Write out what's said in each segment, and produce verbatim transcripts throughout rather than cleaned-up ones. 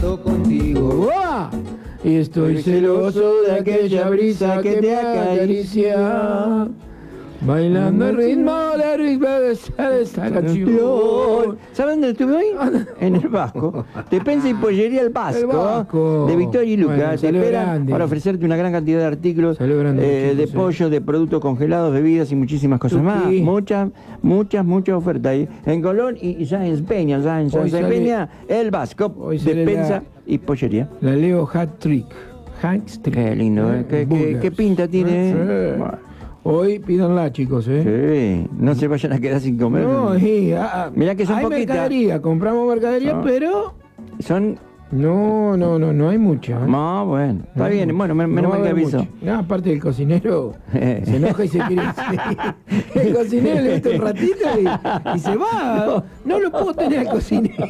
solo contigo. ¡Uah! Y estoy celoso de aquella brisa que te acaricia, bailando el ritmo de ritmo de esa, de esa canción. ¿Saben dónde estuve hoy? En el Vasco. Despensa y pollería El Vasco, El Vasco. de Victoria y Luca. Bueno, te salió esperan grande. para ofrecerte una gran cantidad de artículos, Salió grande, eh, de chicos, pollo, de productos congelados, bebidas y muchísimas cosas más. Tuki. Muchas, muchas, muchas ofertas ahí. En Colón y, y ya en Peña, ya en Hoy San sale- Peña, El Vasco, hoy sale despensa la- y pollería. La Leo Hat Trick. Hat Trick. Qué lindo, ¿eh? Qué, qué, Burgers. qué pinta tiene. Sí. ¿eh? Bueno, Hoy pídanla, chicos, ¿eh? sí, no se vayan a quedar sin comer. No, sí, ah, ah, Mirá que son hay poquitas. mercadería, compramos mercadería, No. pero Son. no, no, no, no hay mucha. ¿eh? No, bueno, está No hay bien. mucha. Bueno, men- No menos va mal a que haber aviso. mucha. No, aparte el cocinero se enoja y se quiere ir. El cocinero le gusta un ratito y, y se va. No lo puedo tener al cocinero.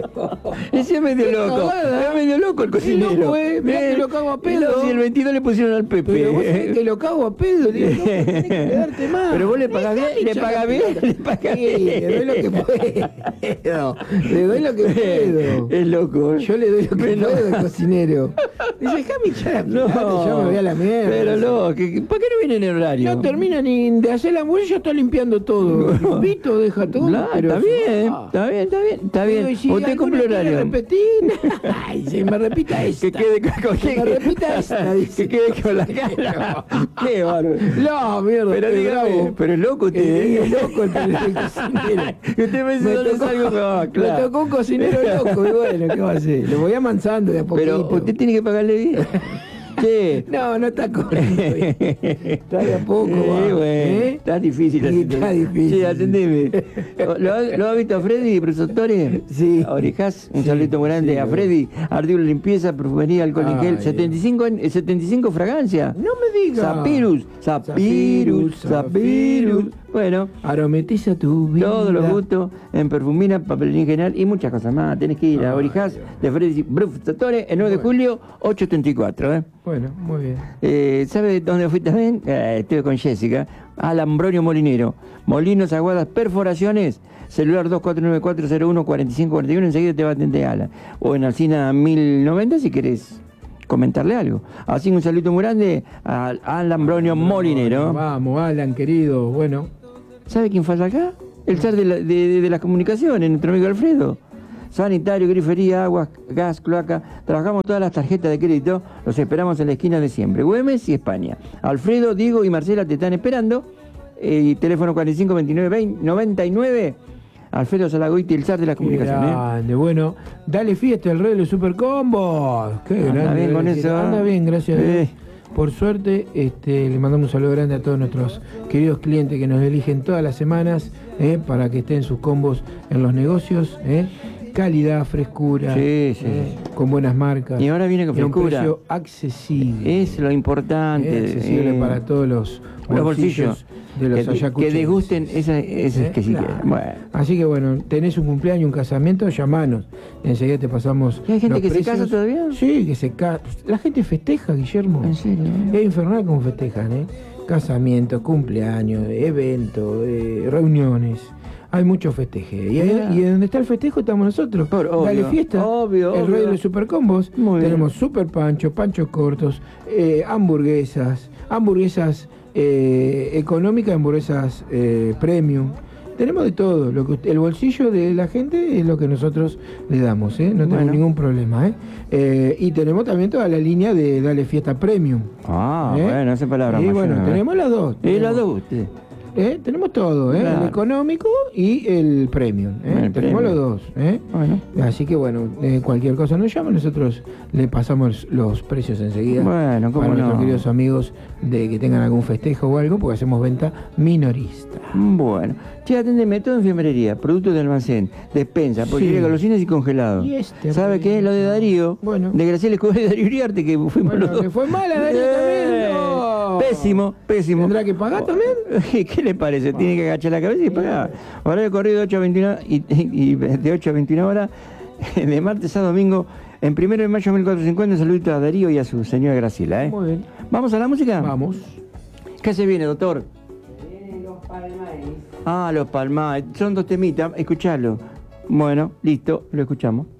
Ese es medio Qué loco. cagada. Es medio loco el cocinero. loco, eh. Mirá que lo cago a pedo. Si el veintidós le pusieron al Pepe. Pero vos sabés que lo cago a pedo. Digo, no, tenés que darte más. Pero vos le pagás bien, Dejame le hinchar pagás la bien, pelota. le pagás Sí, bien. le doy lo que puedo. Le doy lo que puedo. Es loco. Yo le doy lo que Pero- puedo al cocinero. Dice, déjame hinchar la No, pelota, yo me voy a la mierda. Pero no, que- ¿por qué no viene en el horario? No termina ni de hacer la hamburguesa, ya está limpiando todo. Limpito, deja todo. Claro, pero está se bien, va. está bien, está bien, está Digo, y bien. si Usted alguno cumple quiere horario. repetir, ay, se me repita esta. Que quede con, Que me repita esta, dice. que quede con la cara. Qué bárbaro. No, mierda, Pero qué dígame, bravo. pero es loco usted, Eh, ¿eh? es loco el, el cocinero. Y usted me dice Me dónde tocó, salgo. Ah, me claro. tocó un cocinero loco y bueno, ¿qué va a hacer? Lo voy amansando de a poquito. Pero usted tiene que pagarle bien. Che. No, no está corriendo. Está de a poco, Sí, va. bueno, ¿Eh? está difícil. Sí, así. está difícil. Sí, atendeme. ¿Lo, ha- ¿Lo ha visto a Freddy, Presotore? Sí. A Orejas, un Sí, saludito muy grande sí, a lo Freddy. Artículo de limpieza, perfumería, alcohol en gel, Ay, setenta y cinco, en- setenta y cinco fragancias. No me diga. Zapirus, Zapirus, Zapirus, Zapirus. Bueno, Aromatiza tu vida. todos los gustos en perfumina, papelería en general y muchas cosas más. Tenés que ir a Ay, Orejas Dios. de Freddy Presotore, el nueve de julio, ocho setenta y cuatro. ¿eh? Bueno, muy bien. Eh, ¿Sabe dónde fui también? Eh, estuve con Jessica. Al Ambronio Molinero. Molinos, aguadas, perforaciones. Celular dos cuatro nueve cuatro cero uno cuatro cinco cuatro uno. Enseguida te va a atender Ala. O en Alcina mil noventa si querés comentarle algo. Así un saludo muy grande al, al Ambronio Molinero. Vamos, Alan, querido. Bueno, ¿Sabe quién falta acá? El zar de, la- de, de- de las comunicaciones, nuestro amigo Alfredo. Sanitario, grifería, agua, gas, cloaca. Trabajamos todas las tarjetas de crédito. Los esperamos en la esquina de siempre. Güemes y España. Alfredo, Diego y Marcela te están esperando. Eh, teléfono cuarenta y cinco veintinueve veinte noventa y nueve. Alfredo Salagoiti, el zar de las qué comunicaciones. grande. Bueno, dale fiesta el rey de los supercombos. Qué Anda grande. bien con dale, eso. Anda bien, gracias a Dios. Eh. Por suerte, este, le mandamos un saludo grande a todos nuestros queridos clientes que nos eligen todas las semanas eh, para que estén sus combos en los negocios. Eh. Calidad, frescura, Sí, sí, eh, sí. con buenas marcas. Y ahora viene con y a un frescura. precio accesible. Es lo importante. Eh, accesible eh, para todos los los bolsillos, bolsillos. de los que, ayacucheños. que degusten esas, esas Eh, que sí claro. quieren. Bueno. Así que bueno, tenés un cumpleaños, un casamiento, llamanos. Enseguida te pasamos. ¿Y hay gente los que se precios. casa todavía? Sí, que se casa. La gente festeja, Guillermo. ¿En serio? Es infernal como festejan, ¿eh? Casamientos, cumpleaños, eventos, eh, reuniones. Hay mucho festeje. Y, ahí- Mirá. y donde está el festejo estamos nosotros. Por- obvio, Dale fiesta. obvio, El obvio. rey de los supercombos. Muy bien. Tenemos super pancho, panchos cortos, eh, hamburguesas, hamburguesas eh, económicas, hamburguesas eh, premium. Tenemos de todo. Lo que usted- el bolsillo de la gente es lo que nosotros le damos, ¿eh? No tenemos Bueno. ningún problema, ¿eh? Eh, Y tenemos también toda la línea de Dale Fiesta Premium. Ah, ¿eh? bueno, esa palabra. Y más bueno, llena, ¿eh? tenemos las dos. Y las Tenemos- dos usted. ¿eh? Tenemos todo, ¿eh? Claro. El económico y el premium. ¿eh? El Tenemos premium. los dos. ¿eh? Bueno. Así que bueno, eh, cualquier cosa nos llama, nosotros le pasamos los precios enseguida. Bueno, cómo para nuestros no. queridos amigos de que tengan algún festejo o algo, porque hacemos venta minorista. Bueno. Che, atendeme, todo en fiambrería, productos de almacén, despensa, Sí. pollería, golosinas y congelado. Y este ¿Sabe rey. qué? Lo de Darío. Bueno. De Graciela Escobar y Darío Uriarte, que fuimos Bueno, los dos. ¿le fue mal a Darío también? No. Pésimo, pésimo. ¿Tendrá que pagar también? ¿Qué le parece? Tiene que agachar la cabeza y pagar. Horario corrido de ocho a veintiuno y, y de ocho a veintiuno horas, de martes a domingo, en primero de mayo de mil cuatrocientos cincuenta. Un saludito a Darío y a su señora Graciela. ¿eh? Muy bien. ¿Vamos a la música? Vamos. ¿Qué se viene, doctor? Ah, los palmares. Son dos temitas. Escuchalo. Bueno, listo, lo escuchamos.